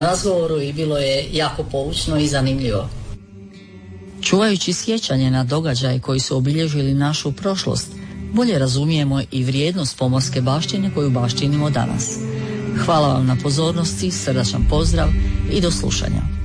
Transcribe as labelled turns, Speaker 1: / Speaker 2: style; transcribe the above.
Speaker 1: razgovoru i bilo je jako poučno i zanimljivo.
Speaker 2: Čuvajući sjećanje na događaje koji su obilježili našu prošlost, bolje razumijemo i vrijednost pomorske baštine koju baštinimo danas. Hvala vam na pozornosti, srdačan pozdrav i do slušanja.